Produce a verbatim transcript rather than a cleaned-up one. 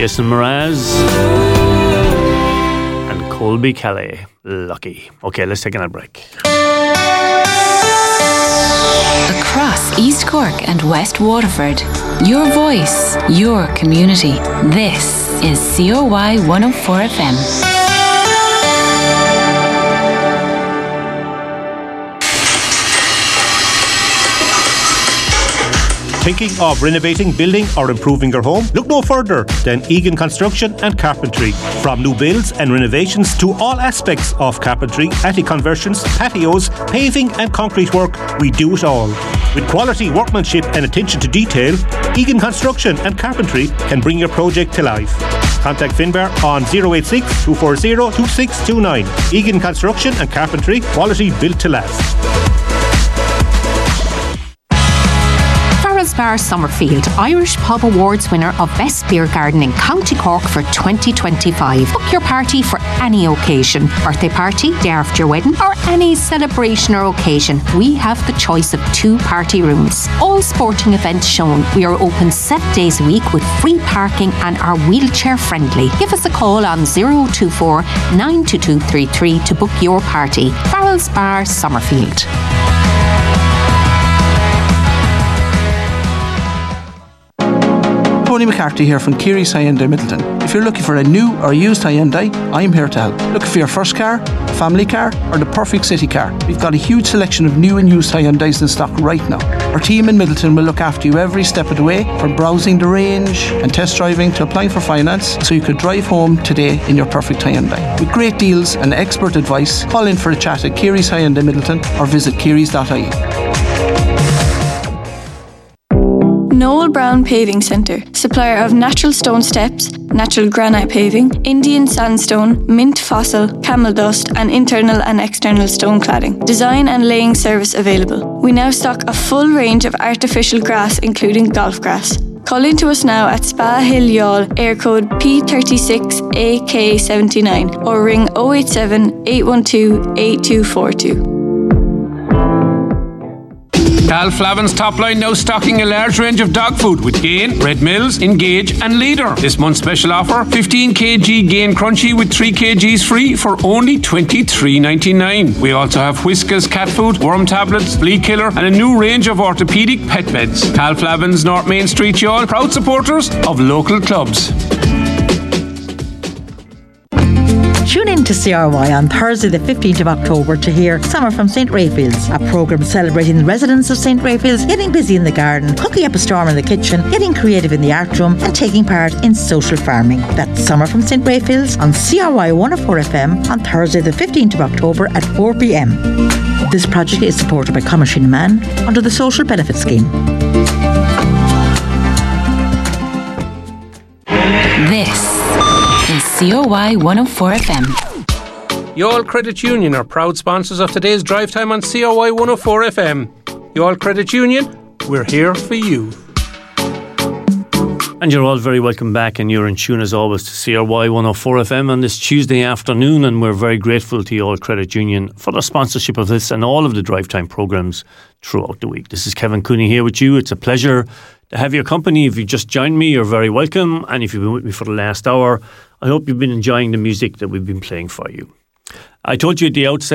Jason Mraz and Colby Kelly. Lucky. Okay, let's take another break. Across East Cork and West Waterford, your voice, your community. This is C O Y one oh four F M. Thinking of renovating, building or improving your home? Look no further than Egan Construction and Carpentry. From new builds and renovations to all aspects of carpentry, attic conversions, patios, paving and concrete work, we do it all. With quality workmanship and attention to detail, Egan Construction and Carpentry can bring your project to life. Contact Finbar on zero eight six, two four zero, two six two nine. Egan Construction and Carpentry, quality built to last. Bar Summerfield, Irish Pub Awards winner of Best Beer Garden in County Cork for twenty twenty-five. Book your party for any occasion, birthday party, day after your wedding, or any celebration or occasion. We have the choice of two party rooms. All sporting events shown. We are open seven days a week with free parking and are wheelchair friendly. Give us a call on zero two four, nine two two three three to book your party. Farrell's Bar Summerfield. Tony McCarthy here from Keary's Hyundai Middleton. If you're looking for a new or used Hyundai, I'm here to help. Looking for your first car, a family car, or the perfect city car? We've got a huge selection of new and used Hyundais in stock right now. Our team in Middleton will look after you every step of the way, from browsing the range and test driving to applying for finance, so you could drive home today in your perfect Hyundai. With great deals and expert advice, call in for a chat at Keary's Hyundai Middleton or visit kearys dot I E. Noel Brown Paving Centre, supplier of natural stone steps, natural granite paving, Indian sandstone, mint fossil, camel dust and internal and external stone cladding. Design and laying service available. We now stock a full range of artificial grass including golf grass. Call in to us now at Spa Hill Yall, air code P thirty-six A K seventy-nine or ring oh eight seven, eight one two, eight two four two. Cal Flavin's Top Line now stocking a large range of dog food with Gain, Red Mills, Engage and Leader. This month's special offer, fifteen kilograms Gain Crunchy with three kilograms free for only twenty-three ninety-nine. We also have Whiskas cat food, worm tablets, flea killer and a new range of orthopedic pet beds. Cal Flavin's North Main Street Yall, proud supporters of local clubs. Tune in to C R Y on Thursday the fifteenth of October to hear Summer from Saint Raphael's, a programme celebrating the residents of Saint Raphael's getting busy in the garden, cooking up a storm in the kitchen, getting creative in the art room and taking part in social farming. That's Summer from Saint Raphael's on C R Y one oh four F M on Thursday the fifteenth of October at four p m. This project is supported by Coimisheen Man under the Social Benefit Scheme. This is C O Y one oh four F M. Youall Credit Union are proud sponsors of today's drive time on C O Y one oh four F M. Youall Credit Union, we're here for you. And you're all very welcome back, and you're in tune as always to C R Y one oh four F M on this Tuesday afternoon, and we're very grateful to Youall Credit Union for the sponsorship of this and all of the drive time programmes throughout the week. This is Kevin Cooney here with you. It's a pleasure to have your company. If you just joined me, you're very welcome, and if you've been with me for the last hour, I hope you've been enjoying the music that we've been playing for you. I told you at the outset